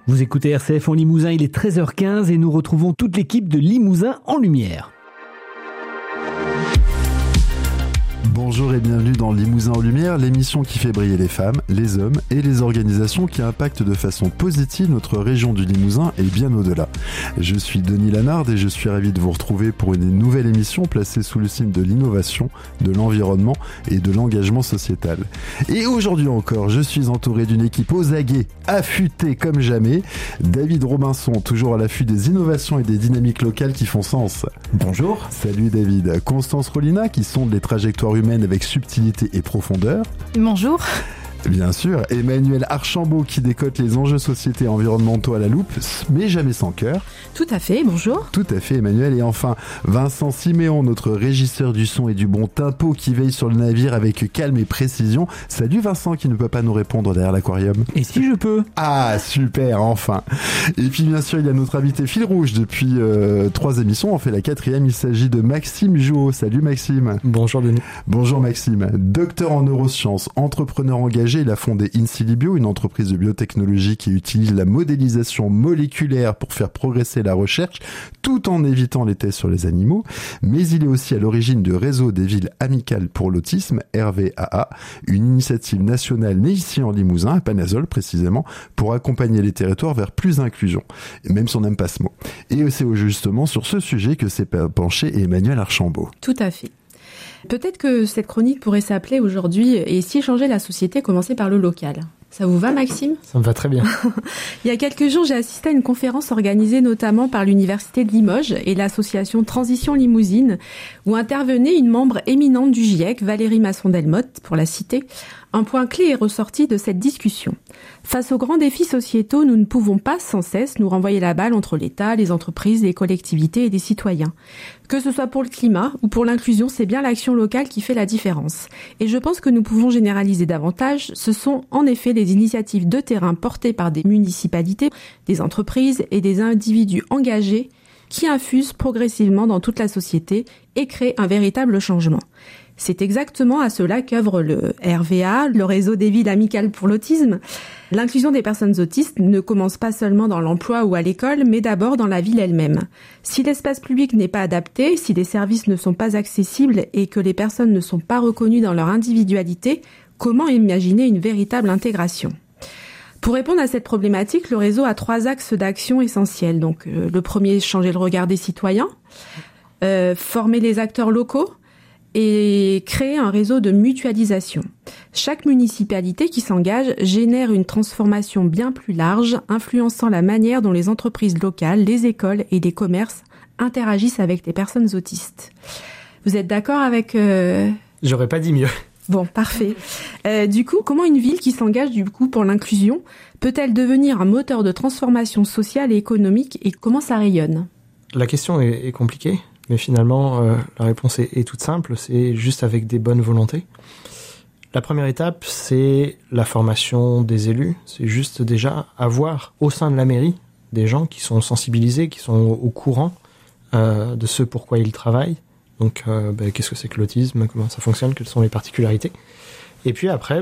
Vous écoutez RCF en Limousin, il est 13h15 et nous retrouvons toute l'équipe de Limousin en lumière. Bonjour et bienvenue dans Limousin en lumière, l'émission qui fait briller les femmes, les hommes et les organisations qui impactent de façon positive notre région du Limousin et bien au-delà. Je suis Denis Lanard et je suis ravi de vous retrouver pour une nouvelle émission placée sous le signe de l'innovation, de l'environnement et de l'engagement sociétal. Et aujourd'hui encore, je suis entouré d'une équipe aux aguets, affûtée comme jamais. David Robinson, toujours à l'affût des innovations et des dynamiques locales qui font sens. Bonjour. Salut David. Constance Rollina qui sonde les trajectoires humaines avec subtilité et profondeur. Bonjour. Bien sûr, Emmanuel Archambault qui décote les enjeux sociétés et environnementaux à la loupe, mais jamais sans cœur. Tout à fait, bonjour. Tout à fait Emmanuel. Et enfin, Vincent Siméon, notre régisseur du son et du bon tempo qui veille sur le navire avec calme et précision. Salut Vincent qui ne peut pas nous répondre derrière l'aquarium. Et si je peux ? Ah super, enfin. Et puis bien sûr, il y a notre invité fil rouge depuis 3 émissions. On fait la 4e, il s'agit de Maxime Jouot. Salut Maxime. Bonjour Denis. Bonjour Maxime. Docteur en neurosciences, entrepreneur engagé, il a fondé Insilibio, une entreprise de biotechnologie qui utilise la modélisation moléculaire pour faire progresser la recherche tout en évitant les tests sur les animaux. Mais il est aussi à l'origine du réseau des villes amicales pour l'autisme, RVAA, une initiative nationale née ici en Limousin, à Panazol précisément, pour accompagner les territoires vers plus d'inclusion, même si on n'aime pas ce mot. Et c'est justement sur ce sujet que s'est penché Emmanuel Archambault. Tout à fait. Peut-être que cette chronique pourrait s'appeler aujourd'hui « Et si changer la société commençait par le local ?» Ça vous va, Maxime ? Ça me va très bien. Il y a quelques jours, j'ai assisté à une conférence organisée notamment par l'Université de Limoges et l'association Transition Limousine, où intervenait une membre éminente du GIEC, Valérie Masson-Delmotte, pour la citer. Un point clé est ressorti de cette discussion. Face aux grands défis sociétaux, nous ne pouvons pas sans cesse nous renvoyer la balle entre l'État, les entreprises, les collectivités et les citoyens. Que ce soit pour le climat ou pour l'inclusion, c'est bien l'action locale qui fait la différence. Et je pense que nous pouvons généraliser davantage. Ce sont en effet les initiatives de terrain portées par des municipalités, des entreprises et des individus engagés qui infusent progressivement dans toute la société et créent un véritable changement. C'est exactement à cela qu'œuvre le RVA, le réseau des villes amicales pour l'autisme. L'inclusion des personnes autistes ne commence pas seulement dans l'emploi ou à l'école, mais d'abord dans la ville elle-même. Si l'espace public n'est pas adapté, si les services ne sont pas accessibles et que les personnes ne sont pas reconnues dans leur individualité, comment imaginer une véritable intégration ? Pour répondre à cette problématique, le réseau a 3 axes d'action essentiels. Donc, le premier, changer le regard des citoyens, former les acteurs locaux, et créer un réseau de mutualisation. Chaque municipalité qui s'engage génère une transformation bien plus large, influençant la manière dont les entreprises locales, les écoles et les commerces interagissent avec les personnes autistes. Vous êtes d'accord avec... J'aurais pas dit mieux. Bon, parfait. Du coup, comment une ville qui s'engage pour l'inclusion peut-elle devenir un moteur de transformation sociale et économique et comment ça rayonne ? La question est compliquée. Mais finalement, la réponse est toute simple, c'est juste avec des bonnes volontés. La première étape, c'est la formation des élus. C'est juste déjà avoir au sein de la mairie des gens qui sont sensibilisés, qui sont au courant de ce pourquoi ils travaillent. Donc, qu'est-ce que c'est que l'autisme, comment ça fonctionne, quelles sont les particularités. Et puis après,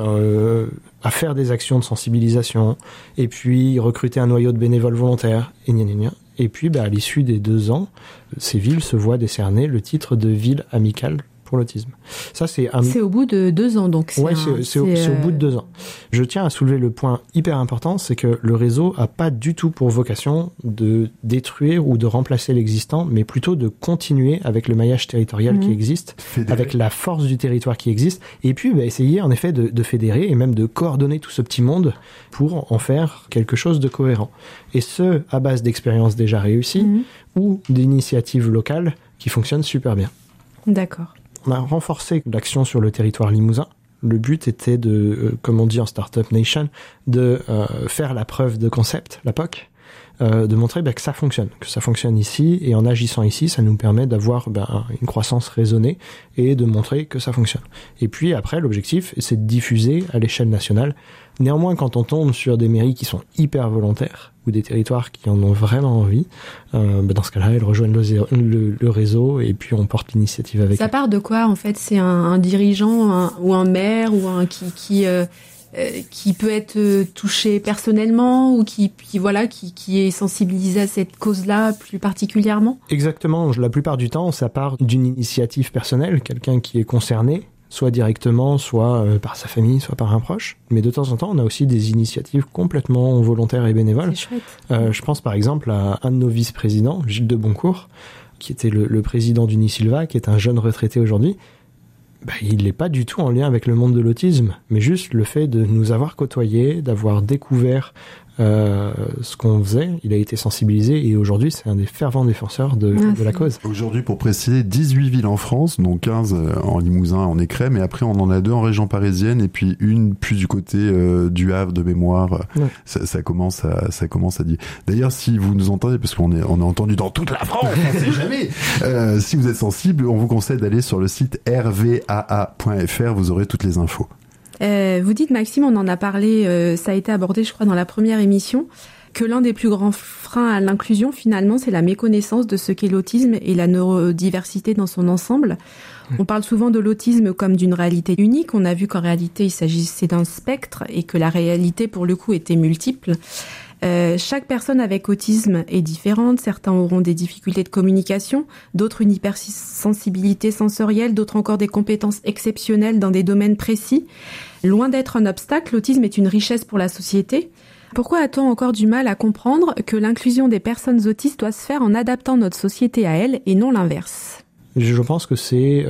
à faire des actions de sensibilisation, et puis recruter un noyau de bénévoles volontaires, et gna gna gna. Et puis, à l'issue des 2 ans, ces villes se voient décerner le titre de ville amicale pour l'autisme. Ça, c'est au bout de 2 ans, donc. Ouais, c'est au bout de 2 ans. Je tiens à soulever le point hyper important, c'est que le réseau a pas du tout pour vocation de détruire ou de remplacer l'existant, mais plutôt de continuer avec le maillage territorial qui existe, avec la force du territoire qui existe, et puis essayer en effet de fédérer et même de coordonner tout ce petit monde pour en faire quelque chose de cohérent. Et ce, à base d'expériences déjà réussies ou d'initiatives locales qui fonctionnent super bien. D'accord. On a renforcé l'action sur le territoire limousin. Le but était de, comme on dit en Startup Nation, de faire la preuve de concept, la POC, de montrer que ça fonctionne ici, et en agissant ici, ça nous permet d'avoir une croissance raisonnée et de montrer que ça fonctionne. Et puis après, l'objectif, c'est de diffuser à l'échelle nationale. Néanmoins, quand on tombe sur des mairies qui sont hyper volontaires ou des territoires qui en ont vraiment envie, dans ce cas-là, elles rejoignent le réseau et puis on porte l'initiative avec eux. Ça part de quoi, en fait ? C'est un dirigeant ou un maire ou qui peut être touché personnellement ou qui est sensibilisé à cette cause-là plus particulièrement? Exactement. La plupart du temps, ça part d'une initiative personnelle, quelqu'un qui est concerné, soit directement, soit par sa famille, soit par un proche. Mais de temps en temps, on a aussi des initiatives complètement volontaires et bénévoles. C'est chouette. Je pense par exemple à un de nos vice-présidents, Gilles de Boncourt, qui était le président d'Unisilva, qui est un jeune retraité aujourd'hui. Il n'est pas du tout en lien avec le monde de l'autisme, mais juste le fait de nous avoir côtoyés, d'avoir découvert ce qu'on faisait, il a été sensibilisé et aujourd'hui c'est un des fervents défenseurs de la cause. Aujourd'hui, pour préciser, 18 villes en France, dont 15 en Limousin, en Écret, mais après on en a 2 en région parisienne et puis une plus du côté du Havre de mémoire. Ouais. Ça commence à dire. D'ailleurs, si vous nous entendez, parce qu'on est entendu dans toute la France, on sait jamais. Si vous êtes sensible, on vous conseille d'aller sur le site rvaa.fr, vous aurez toutes les infos. Vous dites, Maxime, on en a parlé, ça a été abordé, je crois, dans la première émission, que l'un des plus grands freins à l'inclusion, finalement, c'est la méconnaissance de ce qu'est l'autisme et la neurodiversité dans son ensemble. On parle souvent de l'autisme comme d'une réalité unique. On a vu qu'en réalité, il s'agissait d'un spectre et que la réalité, pour le coup, était multiple. Chaque personne avec autisme est différente. Certains auront des difficultés de communication, d'autres une hypersensibilité sensorielle, d'autres encore des compétences exceptionnelles dans des domaines précis. Loin d'être un obstacle, l'autisme est une richesse pour la société. Pourquoi a-t-on encore du mal à comprendre que l'inclusion des personnes autistes doit se faire en adaptant notre société à elles et non l'inverse? Je pense que c'est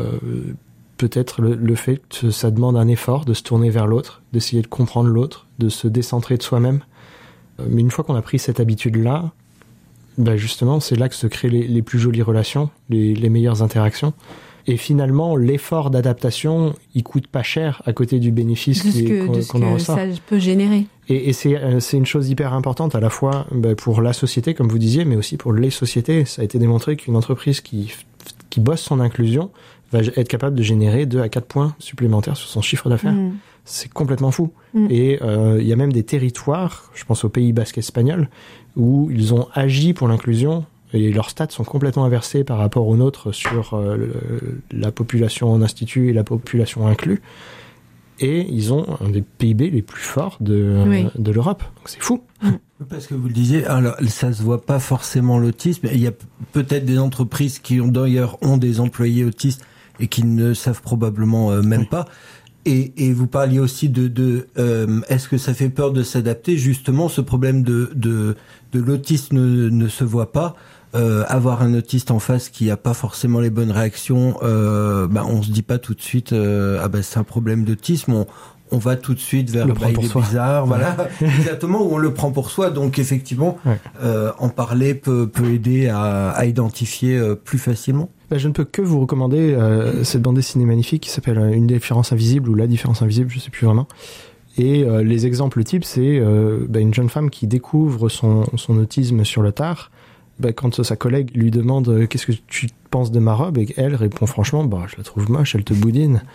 peut-être le fait que ça demande un effort de se tourner vers l'autre, d'essayer de comprendre l'autre, de se décentrer de soi-même. Mais une fois qu'on a pris cette habitude-là, justement, c'est là que se créent les plus jolies relations, les meilleures interactions. Et finalement, l'effort d'adaptation, il coûte pas cher à côté du bénéfice qu'on en ressort. Ça peut générer. Et c'est une chose hyper importante à la fois pour la société, comme vous disiez, mais aussi pour les sociétés. Ça a été démontré qu'une entreprise qui bosse son inclusion va être capable de générer 2 à 4 points supplémentaires sur son chiffre d'affaires. C'est complètement fou. Et il y a même des territoires, je pense au Pays Basque espagnol, où ils ont agi pour l'inclusion et leurs stats sont complètement inversés par rapport aux nôtres sur la population en institut et la population inclue. Et ils ont un des PIB les plus forts de l'Europe. Donc c'est fou. Parce que vous le disiez, alors ça se voit pas forcément l'autisme. Il y a peut-être des entreprises qui d'ailleurs ont des employés autistes et qui ne savent probablement même pas. Et vous parliez aussi de est-ce que ça fait peur de s'adapter? Justement, ce problème de l'autisme ne se voit pas. Avoir un autiste en face qui a pas forcément les bonnes réactions, on se dit pas tout de suite c'est un problème d'autisme. On va tout de suite vers il est bizarre, voilà, exactement, où on le prend pour soi. Donc effectivement, en parler peut aider à identifier plus facilement. Je ne peux que vous recommander cette bande dessinée magnifique qui s'appelle Une différence invisible ou La différence invisible, je sais plus vraiment. Et les exemples types, c'est une jeune femme qui découvre son autisme sur le tard. Quand sa collègue lui demande qu'est-ce que tu penses de ma robe, et elle répond franchement, je la trouve moche, elle te boudine.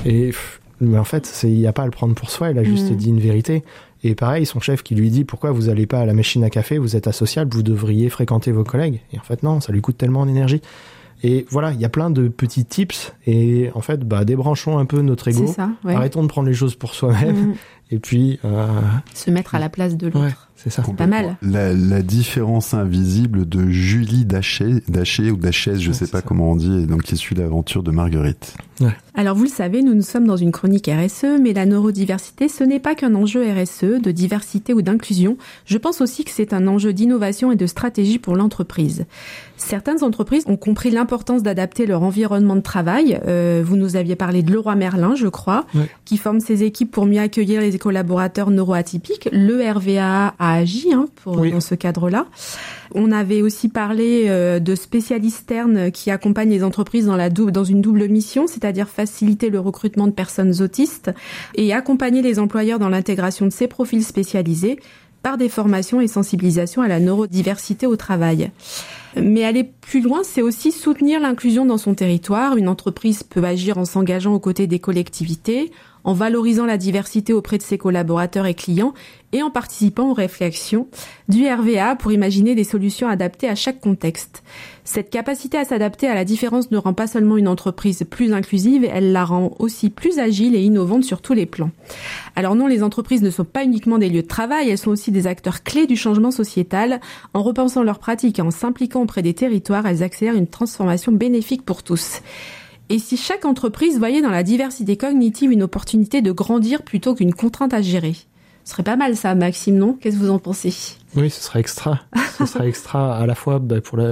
Mais en fait, il n'y a pas à le prendre pour soi, elle a juste dit une vérité. Et pareil, son chef qui lui dit pourquoi vous n'allez pas à la machine à café, vous êtes asocial, vous devriez fréquenter vos collègues. Et en fait non, ça lui coûte tellement d'énergie. Et voilà, il y a plein de petits tips et en fait, débranchons un peu notre ego, arrêtons de prendre les choses pour soi-même et puis se mettre à la place de l'autre. Ouais, c'est ça. Pas mal. La différence invisible de Julie Daché ou Dachès, je sais pas comment on dit, et donc qui suit l'aventure de Marguerite. Ouais. Alors vous le savez, nous sommes dans une chronique RSE, mais la neurodiversité, ce n'est pas qu'un enjeu RSE, de diversité ou d'inclusion. Je pense aussi que c'est un enjeu d'innovation et de stratégie pour l'entreprise. Certaines entreprises ont compris l'importance d'adapter leur environnement de travail. Vous nous aviez parlé de Leroy Merlin, je crois, qui forme ses équipes pour mieux accueillir les collaborateurs neuroatypiques. Le RVA a agi dans ce cadre-là. On avait aussi parlé de spécialistes ternes qui accompagnent les entreprises dans une double mission, c'est-à-dire faciliter le recrutement de personnes autistes et accompagner les employeurs dans l'intégration de ces profils spécialisés par des formations et sensibilisation à la neurodiversité au travail. Mais aller plus loin, c'est aussi soutenir l'inclusion dans son territoire. Une entreprise peut agir en s'engageant aux côtés des collectivités, en valorisant la diversité auprès de ses collaborateurs et clients et en participant aux réflexions du RVA pour imaginer des solutions adaptées à chaque contexte. Cette capacité à s'adapter à la différence ne rend pas seulement une entreprise plus inclusive, elle la rend aussi plus agile et innovante sur tous les plans. Alors non, les entreprises ne sont pas uniquement des lieux de travail, elles sont aussi des acteurs clés du changement sociétal. En repensant leurs pratiques et en s'impliquant auprès des territoires, elles accélèrent une transformation bénéfique pour tous. Et si chaque entreprise voyait dans la diversité cognitive une opportunité de grandir plutôt qu'une contrainte à gérer? Ce serait pas mal ça, Maxime, non? Qu'est-ce que vous en pensez? Oui, ce serait extra. Ce serait extra à la fois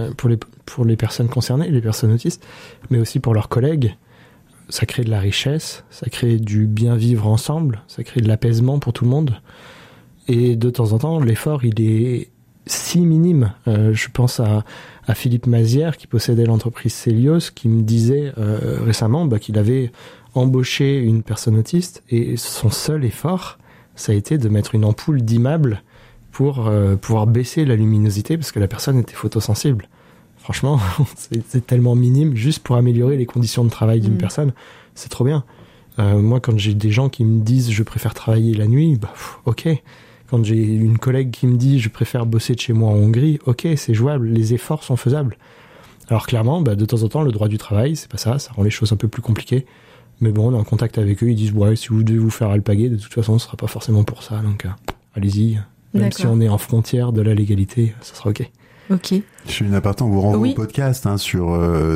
pour les personnes concernées, les personnes autistes, mais aussi pour leurs collègues. Ça crée de la richesse, ça crée du bien vivre ensemble, ça crée de l'apaisement pour tout le monde. Et de temps en temps, l'effort, il est si minime. Je pense à Philippe Mazière, qui possédait l'entreprise Celios, qui me disait récemment qu'il avait embauché une personne autiste et son seul effort, ça a été de mettre une ampoule d'immeuble pour pouvoir baisser la luminosité parce que la personne était photosensible. Franchement, c'est tellement minime, juste pour améliorer les conditions de travail d'une personne, c'est trop bien. Moi, quand j'ai des gens qui me disent « je préfère travailler la nuit », ok. Quand j'ai une collègue qui me dit « je préfère bosser de chez moi en Hongrie », ok, c'est jouable, les efforts sont faisables. Alors clairement, de temps en temps, le droit du travail, c'est pas ça rend les choses un peu plus compliquées. Mais bon, on est en contact avec eux, ils disent « ouais, si vous devez vous faire alpaguer, de toute façon, ce sera pas forcément pour ça, donc allez-y. Même si on est en frontière de la légalité, ça sera ok. » Ok. Je suis une aparté, on vous renvoie au podcast sur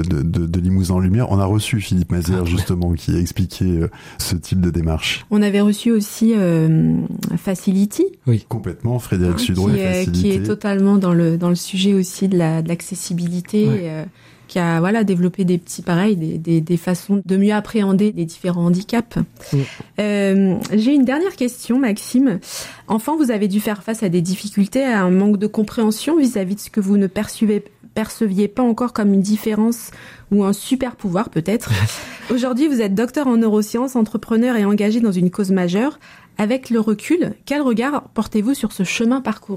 de Limousin en Lumière. On a reçu Philippe Mazière justement qui a expliqué ce type de démarche. On avait reçu aussi Facility. Oui, complètement. Frédéric Sudreau et Facility. Qui est totalement dans le sujet aussi de l'accessibilité. Ouais. Qui a développé des façons de mieux appréhender les différents handicaps. J'ai une dernière question, Maxime. Enfant, vous avez dû faire face à des difficultés, à un manque de compréhension vis-à-vis de ce que vous ne perceviez pas encore comme une différence ou un super pouvoir peut-être. Aujourd'hui, vous êtes docteur en neurosciences, entrepreneur et engagé dans une cause majeure. Avec le recul, quel regard portez-vous sur ce chemin parcouru ?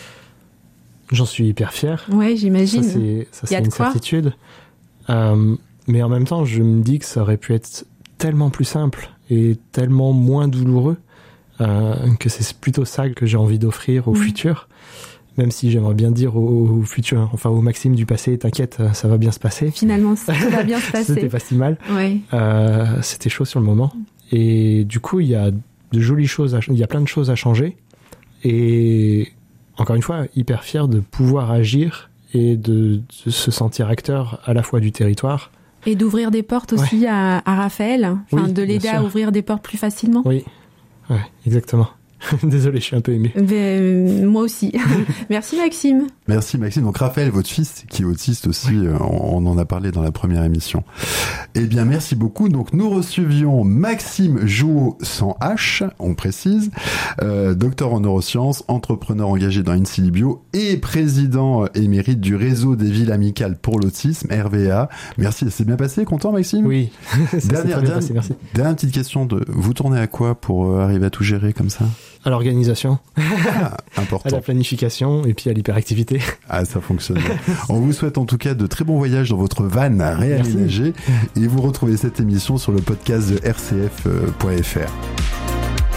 J'en suis hyper fier. Ouais, j'imagine. Ça, c'est une certitude. Mais en même temps, je me dis que ça aurait pu être tellement plus simple et tellement moins douloureux que c'est plutôt ça que j'ai envie d'offrir au futur. Même si j'aimerais bien dire au futur, enfin au Maxime du passé, t'inquiète, ça va bien se passer. Finalement, ça va bien se passer. C'était pas si mal. Ouais. C'était chaud sur le moment. Et du coup, il y a de jolies choses, il y a plein de choses à changer. Et encore une fois, hyper fier de pouvoir agir et de se sentir acteur à la fois du territoire. Et d'ouvrir des portes aussi à Raphaël, de l'aider à ouvrir des portes plus facilement. Oui, ouais, exactement. Désolé, je suis un peu ému. Moi aussi. Merci Maxime. Merci Maxime. Donc Raphaël, votre fils, qui est autiste aussi, on en a parlé dans la première émission. Eh bien, merci beaucoup. Donc nous recevions Maxime Jouot sans H, on précise, docteur en neurosciences, entrepreneur engagé dans Incilibio et président émérite du réseau des villes amicales pour l'autisme, RVA. Merci. C'est bien passé, content Maxime ? Oui. Dernière merci. Dernière petite question vous tournez à quoi pour arriver à tout gérer comme ça ? À l'organisation, important. À la planification et puis à l'hyperactivité. Ah, ça fonctionne. On vous souhaite en tout cas de très bons voyages dans votre van réaménagée et vous retrouvez cette émission sur le podcast de rcf.fr.